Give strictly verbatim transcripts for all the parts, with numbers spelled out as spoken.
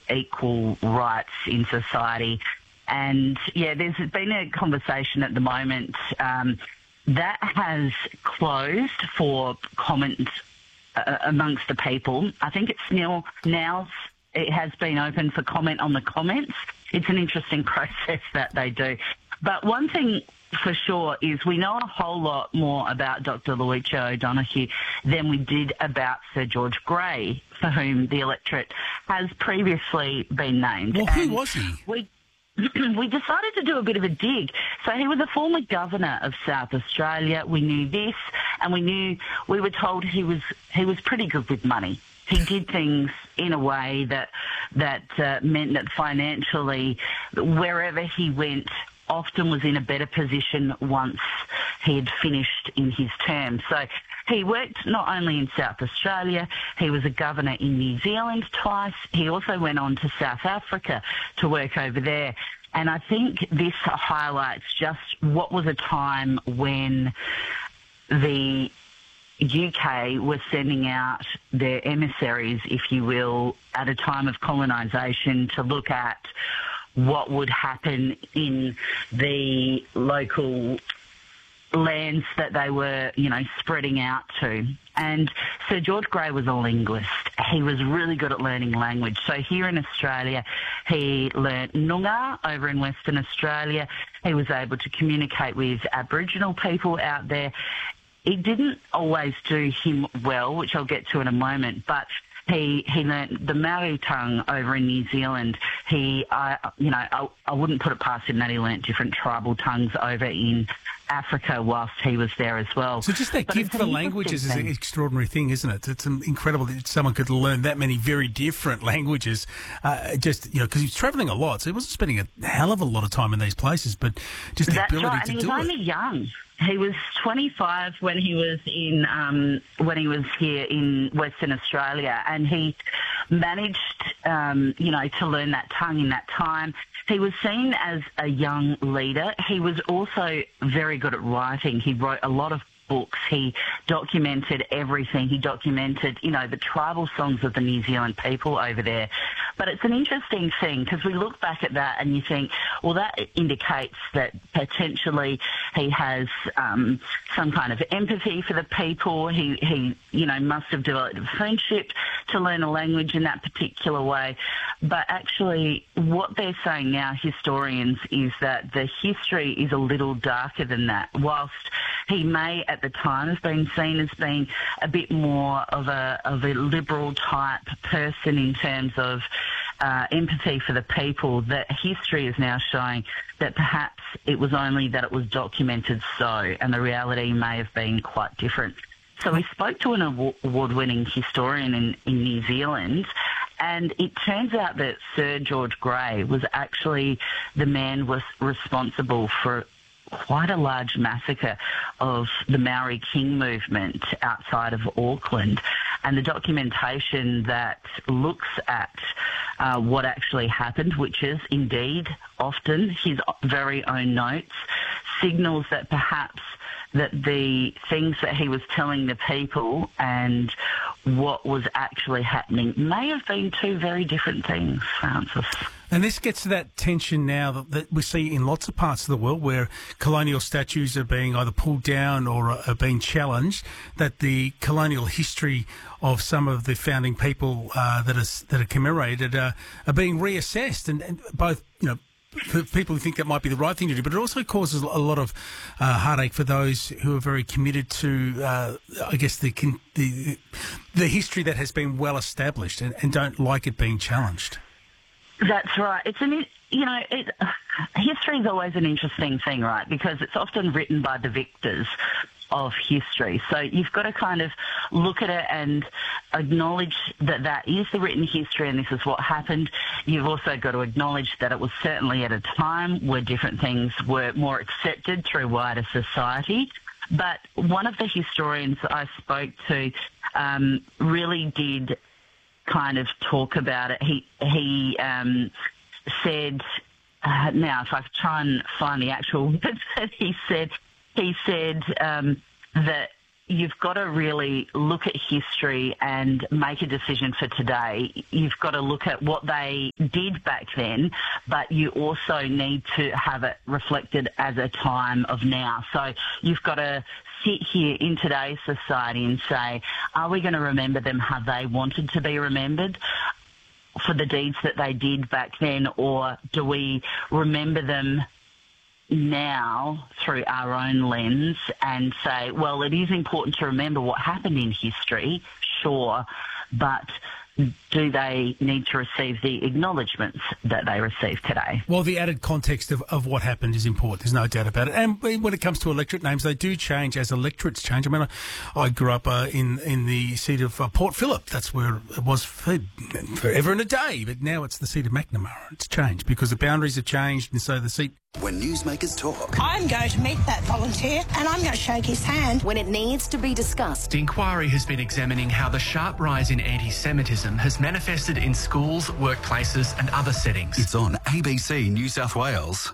equal rights in society. And, yeah, there's been a conversation at the moment um, that has closed for comment uh, amongst the people. I think it's now, now it has been open for comment on the comments. It's an interesting process that they do. But one thing for sure is we know a whole lot more about Doctor Luigi O'Donoghue than we did about Sir George Grey, for whom the electorate has previously been named. Well, who was he? We, we decided to do a bit of a dig. So he was a former governor of South Australia. We knew this, and we knew, we were told he was he was pretty good with money. He did things in a way that that uh, meant that financially, wherever he went, often was in a better position once he had finished in his term. So he worked not only in South Australia, he was a governor in New Zealand twice. He also went on to South Africa to work over there. And I think this highlights just what was a time when the U K was sending out their emissaries, if you will, at a time of colonisation to look at what would happen in the local lands that they were, you know, spreading out to. And Sir George Grey was a linguist. He was really good at learning language. So here in Australia, he learnt Noongar over in Western Australia. He was able to communicate with Aboriginal people out there. It didn't always do him well, which I'll get to in a moment, but He he learnt the Maori tongue over in New Zealand. He, I, you know, I, I wouldn't put it past him that he learnt different tribal tongues over in Africa whilst he was there as well. So just that but gift for languages is an extraordinary thing, isn't it? It's incredible that someone could learn that many very different languages. Uh, just you know, because he's travelling a lot, so he wasn't spending a hell of a lot of time in these places. But just the That's ability right. to and do he was it. only young. He was twenty-five when he was in um, when he was here in Western Australia, and he managed, um, you know, to learn that tongue in that time. He was seen as a young leader. He was also very good at writing. He wrote a lot of books. He documented everything. He documented, you know, the tribal songs of the New Zealand people over there. But it's an interesting thing because we look back at that and you think, well, that indicates that potentially he has um, some kind of empathy for the people. He, he, you know, must have developed a friendship to learn a language in that particular way. But actually what they're saying now, historians, is that the history is a little darker than that. Whilst he may at the time have been seen as being a bit more of a of a liberal type person in terms of uh, empathy for the people, that history is now showing that perhaps it was only that it was documented so, and the reality may have been quite different. So we spoke to an award-winning historian in, in New Zealand, and it turns out that Sir George Grey was actually the man was responsible for quite a large massacre of the Maori King movement outside of Auckland. And the documentation that looks at uh, what actually happened, which is indeed often his very own notes, signals that perhaps that the things that he was telling the people and what was actually happening may have been two very different things, Francis. And this gets to that tension now that, that we see in lots of parts of the world where colonial statues are being either pulled down or are, are being challenged, that the colonial history of some of the founding people uh, that, are, that are commemorated uh, are being reassessed, and, and both, you know, for people who think that might be the right thing to do, but it also causes a lot of uh, heartache for those who are very committed to, uh, I guess, the, the the history that has been well established and, and don't like it being challenged. That's right. It's an, you know, it, history is always an interesting thing, right? Because it's often written by the victors of history. So you've got to kind of look at it and acknowledge that that is the written history and this is what happened. You've also got to acknowledge that it was certainly at a time where different things were more accepted through wider society. But one of the historians I spoke to um, really did kind of talk about it. He, he um, said, uh, now if I try and find the actual words that he said, he said um, that you've got to really look at history and make a decision for today. You've got to look at what they did back then, but you also need to have it reflected as a time of now. So you've got to sit here in today's society and say, are we going to remember them how they wanted to be remembered for the deeds that they did back then, or do we remember them now through our own lens and say, well, it is important to remember what happened in history, sure, but do they need to receive the acknowledgements that they receive today? Well, the added context of, of what happened is important. There's no doubt about it. And when it comes to electorate names, they do change as electorates change. I mean, I, I grew up uh, in, in the seat of uh, Port Phillip. That's where it was for, forever and a day. But now it's the seat of McNamara. It's changed because the boundaries have changed, and so the seat... When newsmakers talk. I'm going to meet that volunteer and I'm going to shake his hand. When it needs to be discussed. The inquiry has been examining how the sharp rise in anti-Semitism has manifested in schools, workplaces and other settings. It's on A B C New South Wales.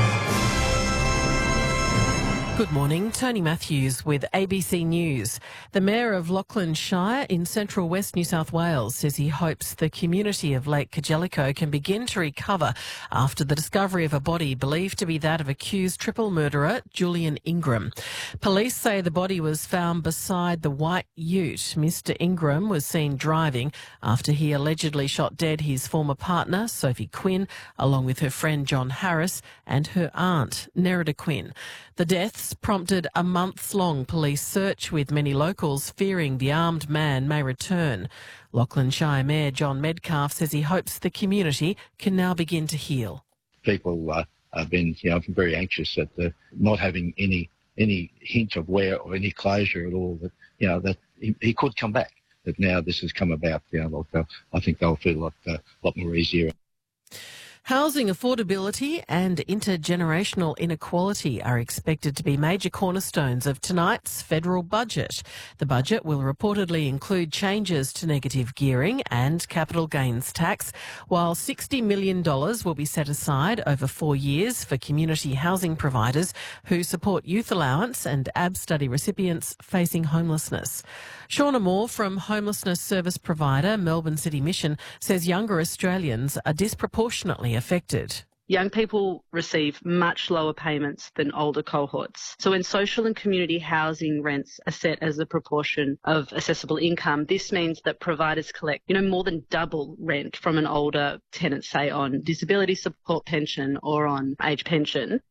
Good morning, Tony Matthews with A B C News. The Mayor of Lachlan Shire in central west New South Wales says he hopes the community of Lake Kajelico can begin to recover after the discovery of a body believed to be that of accused triple murderer Julian Ingram. Police say the body was found beside the white ute Mister Ingram was seen driving after he allegedly shot dead his former partner, Sophie Quinn, along with her friend John Harris and her aunt, Nerida Quinn. The deaths prompted a months-long police search, with many locals fearing the armed man may return. Lachlan Shire Mayor John Medcalf says he hopes the community can now begin to heal. People uh, have been, you know, very anxious at the not having any any hint of where or any closure at all. That you know that he, he could come back. That now this has come about, you know, like, uh, I think they'll feel like uh, a lot more easier. Housing affordability and intergenerational inequality are expected to be major cornerstones of tonight's federal budget. The budget will reportedly include changes to negative gearing and capital gains tax, while sixty million dollars will be set aside over four years for community housing providers who support youth allowance and A B study recipients facing homelessness. Shauna Moore from homelessness service provider Melbourne City Mission says younger Australians are disproportionately affected. Young people receive much lower payments than older cohorts. So when social and community housing rents are set as a proportion of accessible income, this means that providers collect, you know, more than double rent from an older tenant, say on disability support pension or on age pension.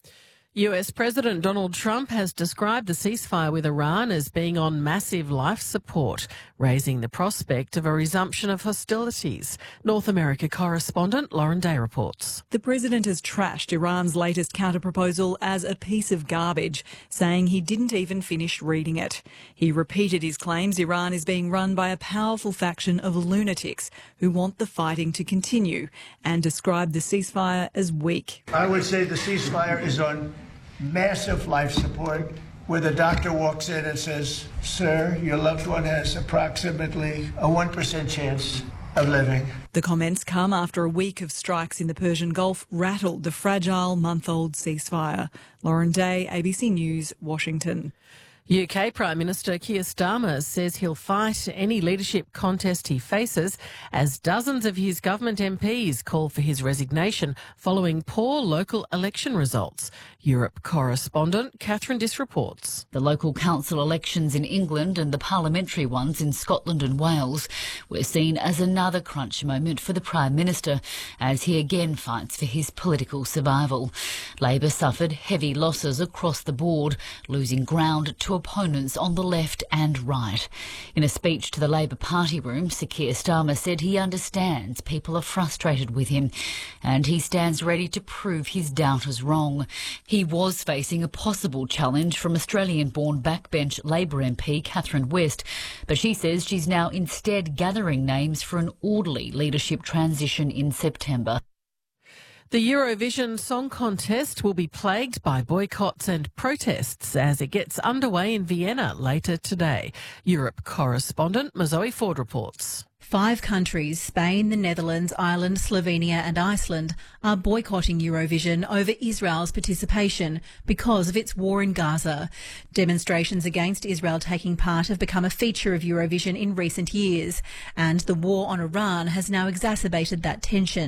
U S President Donald Trump has described the ceasefire with Iran as being on massive life support, raising the prospect of a resumption of hostilities. North America correspondent Lauren Day reports. The president has trashed Iran's latest counterproposal as a piece of garbage, saying he didn't even finish reading it. He repeated his claims Iran is being run by a powerful faction of lunatics who want the fighting to continue, and described the ceasefire as weak. I would say the ceasefire is on massive life support, where the doctor walks in and says, sir, your loved one has approximately a one percent chance of living. The comments come after a week of strikes in the Persian Gulf rattled the fragile month-old ceasefire. Lauren Day, A B C News, Washington. U K Prime Minister Keir Starmer says he'll fight any leadership contest he faces, as dozens of his government M Ps call for his resignation following poor local election results. Europe correspondent Catherine Diss reports. The local council elections in England and the parliamentary ones in Scotland and Wales were seen as another crunch moment for the Prime Minister, as he again fights for his political survival. Labor suffered heavy losses across the board, losing ground to opponents on the left and right. In a speech to the Labor Party room, Sir Keir Starmer said he understands people are frustrated with him and he stands ready to prove his doubters wrong. He was facing a possible challenge from Australian-born backbench Labor M P Catherine West, but she says she's now instead gathering names for an orderly leadership transition in September. The Eurovision Song Contest will be plagued by boycotts and protests as it gets underway in Vienna later today. Europe correspondent Mazoe Ford reports. Five countries, Spain, the Netherlands, Ireland, Slovenia and Iceland, are boycotting Eurovision over Israel's participation because of its war in Gaza. Demonstrations against Israel taking part have become a feature of Eurovision in recent years, and the war on Iran has now exacerbated that tension.